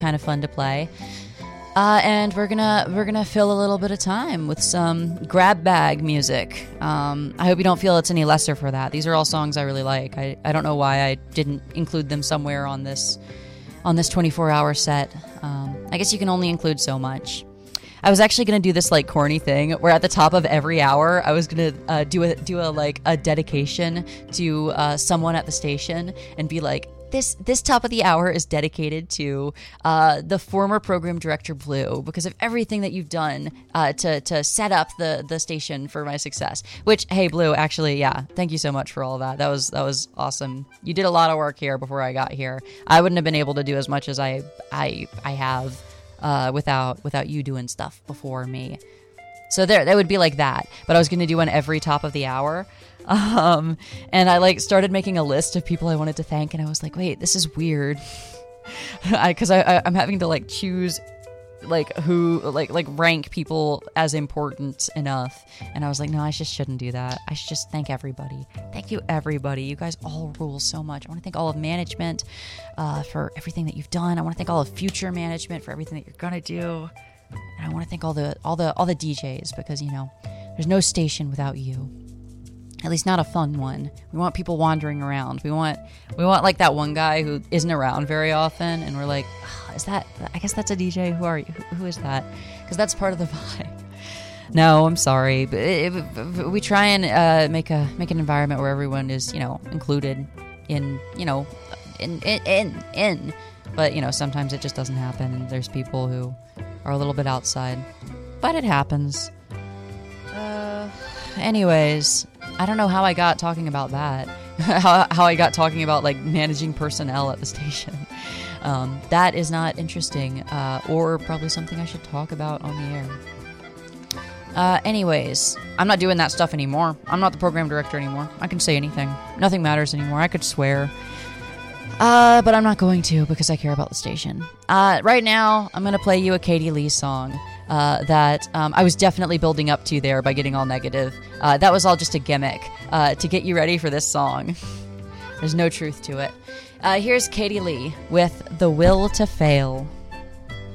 kind of fun to play. And we're gonna fill a little bit of time with some grab bag music. I hope you don't feel it's any lesser for that. These are all songs I really like. I don't know why I didn't include them somewhere on this 24-hour set. I guess you can only include so much. I was actually gonna do this like corny thing where at the top of every hour I was gonna do a dedication to someone at the station and be like, This top of the hour is dedicated to the former program director Blue because of everything that you've done to set up the station for my success. Which, hey Blue, actually, yeah, thank you so much for all of that. That was awesome. You did a lot of work here before I got here. I wouldn't have been able to do as much as I have without you doing stuff before me. So that would be like that. But I was going to do one every top of the hour. And I like started making a list of people I wanted to thank, and I was like, wait, this is weird. Because I'm having to like choose like who like rank people as important enough, and I was like, no, I just shouldn't do that. I should just thank everybody. Thank you, everybody. You guys all rule so much. I want to thank all of management for everything that you've done. I want to thank all of future management for everything that you're gonna do, and I want to thank all the DJs because there's no station without you. At least not a fun one. We want people wandering around. We want like that one guy who isn't around very often, and we're like, is that? I guess that's a DJ. Who are you? Who is that? Because that's part of the vibe. No, I'm sorry, but we try and make an environment where everyone is included in. But sometimes it just doesn't happen, and there's people who are a little bit outside. But it happens. Anyways, I don't know how I got talking about that. how I got talking about like managing personnel at the station. That is not interesting, or probably something I should talk about on the air. Anyways, I'm not doing that stuff anymore. I'm not the program director anymore. I can say anything. Nothing matters anymore. I could swear. But I'm not going to because I care about the station. Right now, I'm going to play you a Katie Lee song. That I was definitely building up to there by getting all negative. That was all just a gimmick to get you ready for this song. There's no truth to it. Here's Katie Lee with The Will to Fail.